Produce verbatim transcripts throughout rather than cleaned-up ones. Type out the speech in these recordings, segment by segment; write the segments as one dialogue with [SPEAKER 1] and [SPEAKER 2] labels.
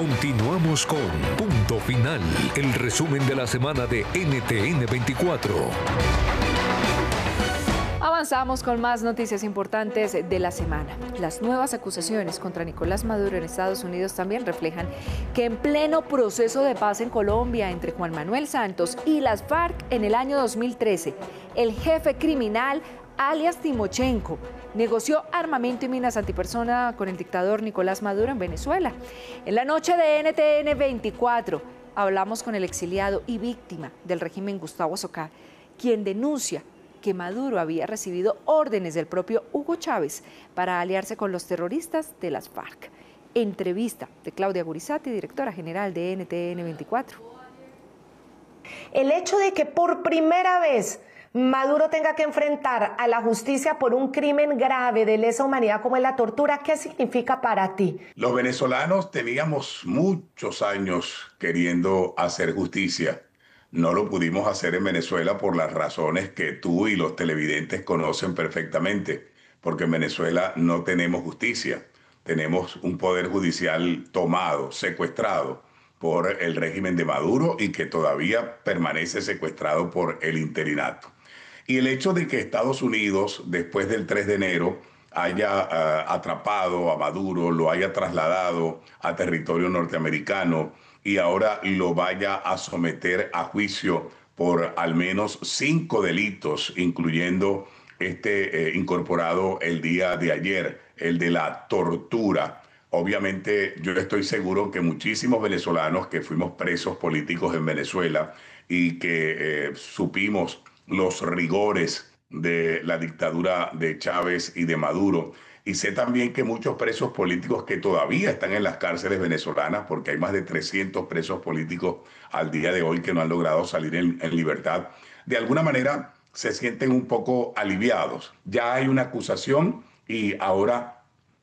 [SPEAKER 1] Continuamos con Punto Final, el resumen de la semana de N T N veinticuatro.
[SPEAKER 2] Avanzamos con más noticias importantes de la semana. Las nuevas acusaciones contra Nicolás Maduro en Estados Unidos también reflejan que en pleno proceso de paz en Colombia entre Juan Manuel Santos y las FARC en el año dos mil trece, el jefe criminal alias Timochenko negoció armamento y minas antipersona con el dictador Nicolás Maduro en Venezuela. En la noche de N T N veinticuatro hablamos con el exiliado y víctima del régimen Gustavo Socá, quien denuncia que Maduro había recibido órdenes del propio Hugo Chávez para aliarse con los terroristas de las FARC. Entrevista de Claudia Gurizati, directora general de N T N veinticuatro.
[SPEAKER 3] El hecho de que por primera vez Maduro tenga que enfrentar a la justicia por un crimen grave de lesa humanidad como es la tortura, ¿qué significa para ti?
[SPEAKER 4] Los venezolanos teníamos muchos años queriendo hacer justicia. No lo pudimos hacer en Venezuela por las razones que tú y los televidentes conocen perfectamente, porque en Venezuela no tenemos justicia. Tenemos un poder judicial tomado, secuestrado por el régimen de Maduro y que todavía permanece secuestrado por el interinato. Y el hecho de que Estados Unidos, después del tres de enero, haya uh, atrapado a Maduro, lo haya trasladado a territorio norteamericano y ahora lo vaya a someter a juicio por al menos cinco delitos, incluyendo este eh, incorporado el día de ayer, el de la tortura. Obviamente yo estoy seguro que muchísimos venezolanos que fuimos presos políticos en Venezuela y que eh, supimos los rigores de la dictadura de Chávez y de Maduro, y sé también que muchos presos políticos que todavía están en las cárceles venezolanas, porque hay más de trescientos presos políticos al día de hoy que no han logrado salir en, en libertad, de alguna manera se sienten un poco aliviados. Ya hay una acusación y ahora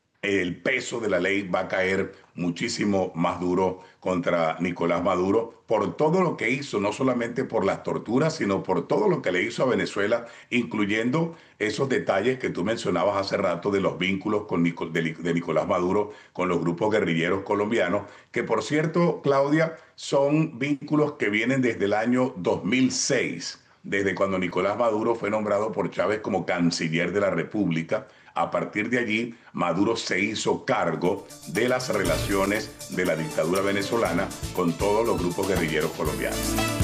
[SPEAKER 4] el peso de la ley va a caer muchísimo más duro contra Nicolás Maduro por todo lo que hizo, no solamente por las torturas, sino por todo lo que le hizo a Venezuela, incluyendo esos detalles que tú mencionabas hace rato de los vínculos con Nico, de, de Nicolás Maduro con los grupos guerrilleros colombianos, que por cierto, Claudia, son vínculos que vienen desde el año dos mil seis, desde cuando Nicolás Maduro fue nombrado por Chávez como canciller de la República. A partir de allí, Maduro se hizo cargo de las relaciones de la dictadura venezolana con todos los grupos guerrilleros colombianos.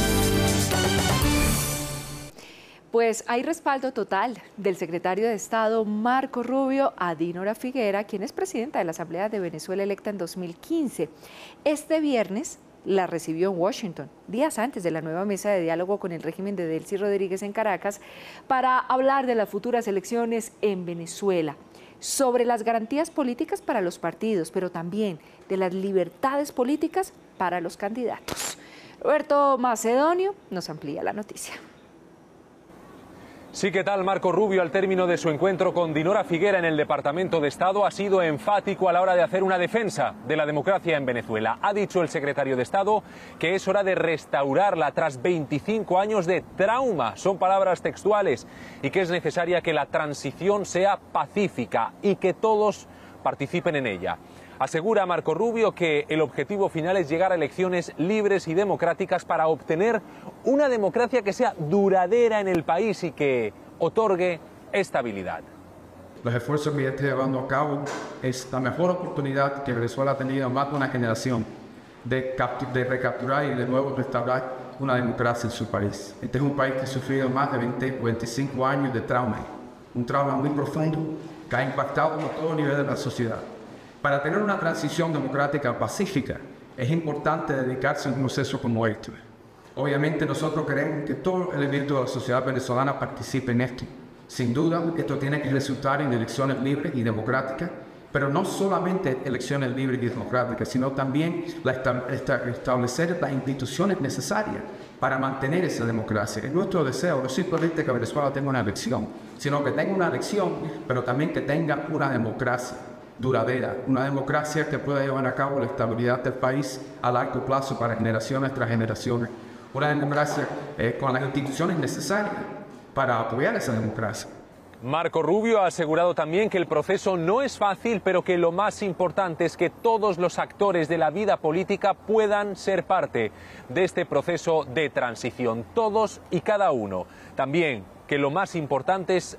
[SPEAKER 2] Pues hay respaldo total del secretario de Estado Marco Rubio a Dinora Figuera, quien es presidenta de la Asamblea de Venezuela electa en dos mil quince. Este viernes la recibió en Washington, días antes de la nueva mesa de diálogo con el régimen de Delcy Rodríguez en Caracas, para hablar de las futuras elecciones en Venezuela, sobre las garantías políticas para los partidos, pero también de las libertades políticas para los candidatos. Roberto Macedonio nos amplía la noticia.
[SPEAKER 5] Sí, ¿qué tal? Marco Rubio, al término de su encuentro con Dinora Figuera en el Departamento de Estado, ha sido enfático a la hora de hacer una defensa de la democracia en Venezuela. Ha dicho el secretario de Estado que es hora de restaurarla tras veinticinco años de trauma, son palabras textuales, y que es necesaria que la transición sea pacífica y que todos participen en ella. Asegura Marco Rubio que el objetivo final es llegar a elecciones libres y democráticas para obtener una democracia que sea duradera en el país y que otorgue estabilidad.
[SPEAKER 6] Los esfuerzos que ya estoy llevando a cabo es la mejor oportunidad que Venezuela ha tenido en más de una generación de, de recapturar y de nuevo restaurar una democracia en su país. Este es un país que ha sufrido más de veinte, veinticinco años de trauma, un trauma muy profundo que ha impactado a todo nivel de la sociedad. Para tener una transición democrática pacífica, es importante dedicarse a un proceso como este. Obviamente nosotros queremos que todo el elemento de la sociedad venezolana participe en esto. Sin duda, esto tiene que resultar en elecciones libres y democráticas, pero no solamente elecciones libres y democráticas, sino también la esta, esta, establecer las instituciones necesarias para mantener esa democracia. Es nuestro deseo, no simplemente que Venezuela tenga una elección, sino que tenga una elección, pero también que tenga una democracia duradera, una democracia que pueda llevar a cabo la estabilidad del país a largo plazo para generaciones tras generaciones, una democracia eh, con las instituciones necesarias para apoyar esa democracia.
[SPEAKER 5] Marco Rubio ha asegurado también que el proceso no es fácil, pero que lo más importante es que todos los actores de la vida política puedan ser parte de este proceso de transición, todos y cada uno. También que lo más importante es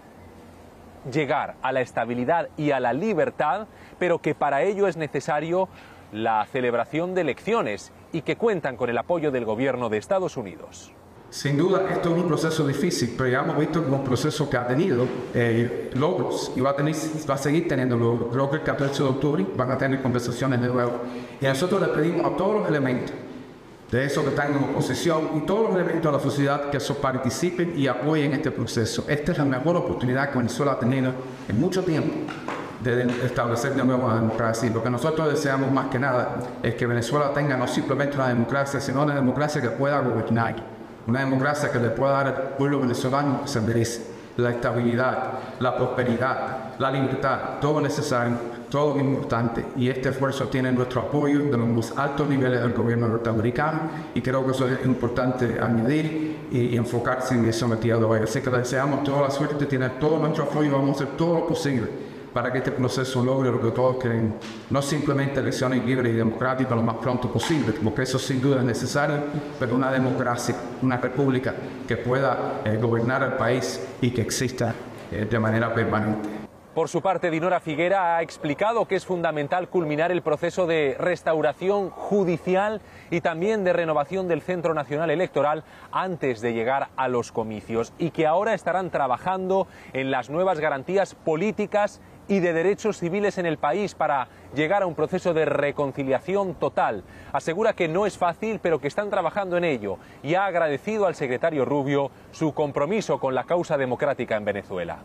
[SPEAKER 5] llegar a la estabilidad y a la libertad, pero que para ello es necesario la celebración de elecciones y que cuentan con el apoyo del gobierno de Estados Unidos.
[SPEAKER 6] Sin duda, esto es un proceso difícil, pero ya hemos visto que es un proceso que ha tenido eh, logros y va a, tener, va a seguir teniendo logros. Creo que el catorce de octubre van a tener conversaciones de nuevo. Y nosotros le pedimos a todos los elementos de eso que están en oposición y todos los elementos de la sociedad que eso participen y apoyen este proceso. Esta es la mejor oportunidad que Venezuela ha tenido en mucho tiempo de establecer de nuevo una democracia. Y lo que nosotros deseamos más que nada es que Venezuela tenga no simplemente una democracia, sino una democracia que pueda gobernar. Una democracia que le pueda dar al pueblo venezolano que se merece, la estabilidad, la prosperidad, la libertad, todo necesario, todo importante. Y este esfuerzo tiene nuestro apoyo de los más altos niveles del gobierno norteamericano y creo que eso es importante añadir y, y enfocarse en eso metido hoy. Así que le deseamos toda la suerte, tiene todo nuestro apoyo, vamos a hacer todo lo posible para que este proceso logre lo que todos queremos. No simplemente elecciones libres y democráticas lo más pronto posible, porque eso sin duda es necesario, pero una democracia, una república que pueda eh, gobernar el país y que exista eh, de manera permanente.
[SPEAKER 5] Por su parte, Dinora Figuera ha explicado que es fundamental culminar el proceso de restauración judicial y también de renovación del Centro Nacional Electoral antes de llegar a los comicios y que ahora estarán trabajando en las nuevas garantías políticas y de derechos civiles en el país para llegar a un proceso de reconciliación total. Asegura que no es fácil, pero que están trabajando en ello y ha agradecido al secretario Rubio su compromiso con la causa democrática en Venezuela.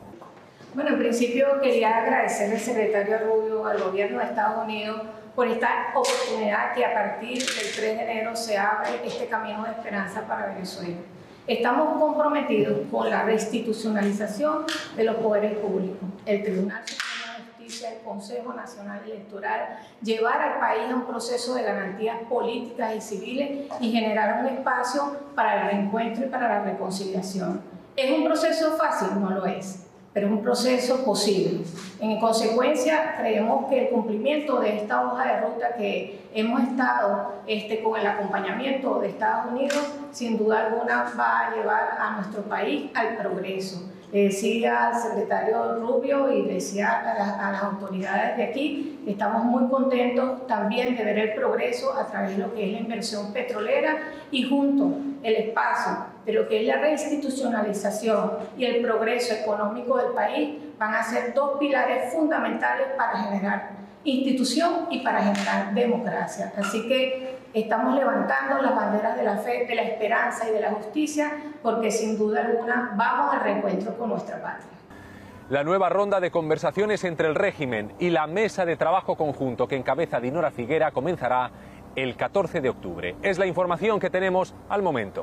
[SPEAKER 7] Bueno, en principio quería agradecer al secretario Rubio, al gobierno de Estados Unidos, por esta oportunidad que a partir del tres de enero se abre este camino de esperanza para Venezuela. Estamos comprometidos con la reinstitucionalización de los poderes públicos, el Tribunal Supremo de Justicia, el Consejo Nacional Electoral, llevar al país a un proceso de garantías políticas y civiles y generar un espacio para el reencuentro y para la reconciliación. ¿Es un proceso fácil? No lo es, pero es un proceso posible. En consecuencia, creemos que el cumplimiento de esta hoja de ruta que hemos estado este, con el acompañamiento de Estados Unidos, sin duda alguna va a llevar a nuestro país al progreso. Le decía al secretario Rubio y le decía a, la, a las autoridades de aquí, estamos muy contentos también de ver el progreso a través de lo que es la inversión petrolera y junto el espacio de lo que es la reinstitucionalización y el progreso económico del país van a ser dos pilares fundamentales para generar institución y para generar democracia. Así que estamos levantando las banderas de la fe, de la esperanza y de la justicia, porque sin duda alguna vamos al reencuentro con nuestra patria.
[SPEAKER 5] La nueva ronda de conversaciones entre el régimen y la mesa de trabajo conjunto que encabeza Dinora Figuera comenzará el catorce de octubre. Es la información que tenemos al momento.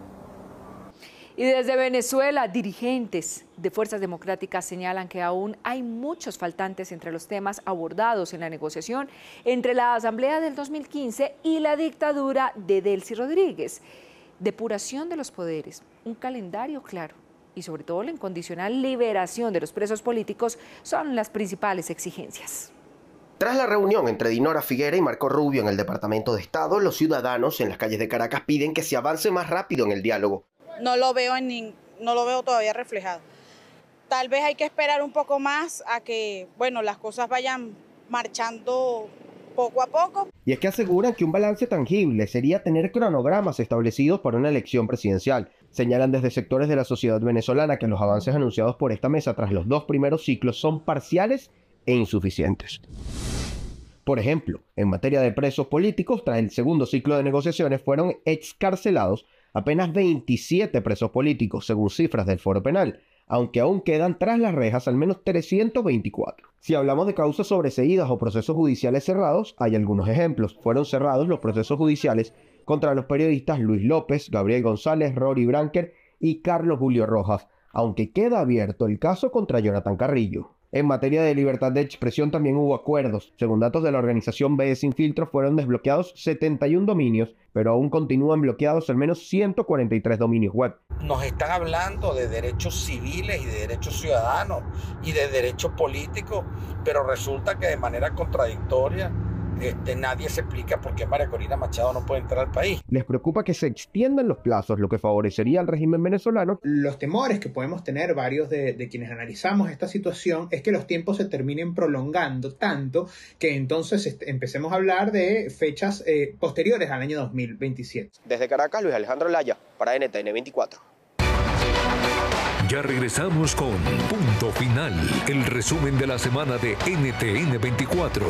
[SPEAKER 2] Y desde Venezuela, dirigentes de fuerzas democráticas señalan que aún hay muchos faltantes entre los temas abordados en la negociación entre la Asamblea del dos mil quince y la dictadura de Delcy Rodríguez. Depuración de los poderes, un calendario claro y sobre todo la incondicional liberación de los presos políticos son las principales exigencias.
[SPEAKER 8] Tras la reunión entre Dinora Figuera y Marco Rubio en el Departamento de Estado, los ciudadanos en las calles de Caracas piden que se avance más rápido en el diálogo.
[SPEAKER 9] No lo veo en ni, no lo veo todavía reflejado. Tal vez hay que esperar un poco más a que, bueno, las cosas vayan marchando poco a poco.
[SPEAKER 8] Y es que aseguran que un balance tangible sería tener cronogramas establecidos para una elección presidencial. Señalan desde sectores de la sociedad venezolana que los avances anunciados por esta mesa tras los dos primeros ciclos son parciales e insuficientes. Por ejemplo, en materia de presos políticos, tras el segundo ciclo de negociaciones fueron excarcelados apenas veintisiete presos políticos, según cifras del Foro Penal, aunque aún quedan tras las rejas al menos trescientos veinticuatro. Si hablamos de causas sobreseídas o procesos judiciales cerrados, hay algunos ejemplos. Fueron cerrados los procesos judiciales contra los periodistas Luis López, Gabriel González, Rory Branker y Carlos Julio Rojas, aunque queda abierto el caso contra Jonathan Carrillo. En materia de libertad de expresión también hubo acuerdos. Según datos de la organización B Sin Filtro, fueron desbloqueados setenta y un dominios, pero aún continúan bloqueados al menos ciento cuarenta y tres dominios web.
[SPEAKER 10] Nos están hablando de derechos civiles y de derechos ciudadanos y de derechos políticos, pero resulta que de manera contradictoria Este, nadie se explica por qué María Corina Machado no puede entrar al país.
[SPEAKER 8] Les preocupa que se extiendan los plazos, lo que favorecería al régimen venezolano.
[SPEAKER 11] Los temores que podemos tener varios de, de quienes analizamos esta situación es que los tiempos se terminen prolongando tanto que entonces este, empecemos a hablar de fechas eh, posteriores al año dos mil veintisiete.
[SPEAKER 12] Desde Caracas, Luis Alejandro Laya, para N T N veinticuatro.
[SPEAKER 1] Ya regresamos con Punto Final, el resumen de la semana de N T N veinticuatro.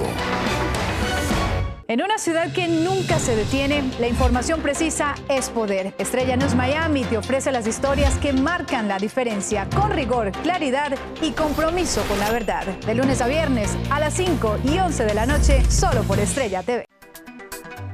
[SPEAKER 13] En una ciudad que nunca se detiene, la información precisa es poder. Estrella News Miami te ofrece las historias que marcan la diferencia, con rigor, claridad y compromiso con la verdad. De lunes a viernes a las cinco y once de la noche, solo por Estrella T V.